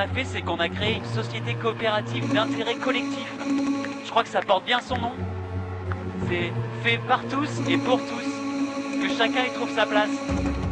a fait, c'est qu'on a créé une société coopérative d'intérêt collectif. Je crois que ça porte bien son nom. C'est fait par tous et pour tous. Que chacun y trouve sa place.